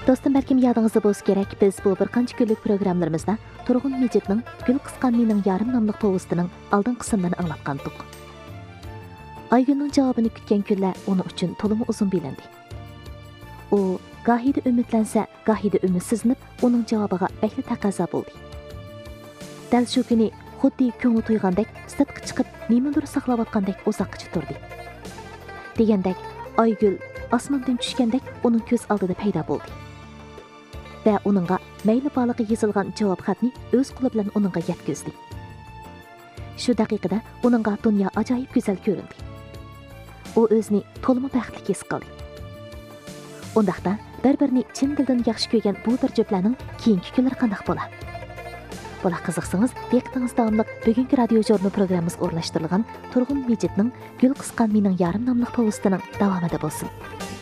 Dostum, bəlkім yadınızda bolsa kerak, biz bu bir qancha kunlik programlarımızda Turg'un Mejitning Gul qisqan mening yarim nomli povestining oldin qismlarini anglatgandik. Aygülning javobini kutgan kunlar uning uchun to'liq uzun bilindi. U gohida umidlansa, gohida umidsizlanib, uning javobiga bakli taqozo bo'ldi. Dal shu kuni xuddi ko'ngli to'ygandek, sirtqa chiqib, nimadir saqlayotgandek uzoqqa turdi. Degandek, Aygül osmondan tushgandek uning ko'z oldida paydo bo'ldi. Va uningga mayli baliqqa yozilgan javob xatni o'z qo'li bilan uningga yetkazdi. Shu daqiqada uningga dunyo ajoyib go'zal ko'rindi. U o'zini to'liq baxtli his qildi. Undaqda bir-birini chin dildan yaxshi ko'rgan bu bir juftlarning keyingi kunlari qanday bo'ladi? Bular qiziqsangiz, diqqatingiz davomli bugungi radio jurnal programmamizga o'rnashtirilgan Turg'un Mejitning Gul qisqan mening yarim nomli povestining davomida bo'lsin.